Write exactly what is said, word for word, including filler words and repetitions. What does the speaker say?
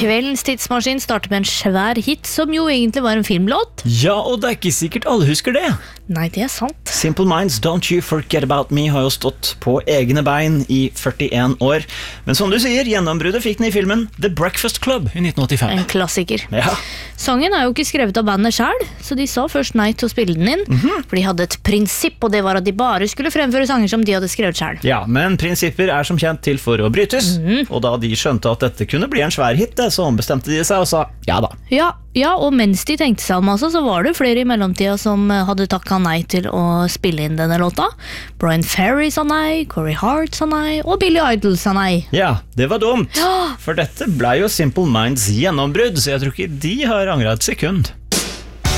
Kveldens tidsmaskin starter med en svær hit som jo egentlig var en filmlåt. Ja, og det er ikke sikkert alle husker det. Nei, det er sant. Simple Minds, Don't You Forget About Me har jo stått på egne bein i førtien år. Men som du sier, gjennombruddet fikk den i filmen The Breakfast Club i nitten åttifem. En klassiker. Ja. Sangen er jo ikke skrevet av bandet selv, så de sa først nei til å spille den inn, mm-hmm. for de hadde et prinsipp, og det var at de bare skulle fremføre sanger som de hadde skrevet selv. Ja, men prinsipper er som kjent til for å brytes, mm-hmm. og da de skjønte at dette kunne bli en svær hit, så ombestemte de seg og sa ja da. Ja, ja, og mens de tenkte seg om altså, så var det flere i mellomtida som hadde takket nei til å spille inn denne låta. Brian Ferry sa nei, Corey Hart sa nei, og Billy Idol sa nei. Ja, det var dumt, ja. For dette ble jo Simple Minds gjennombrudd, så jeg tror ikke de har angret et sekund.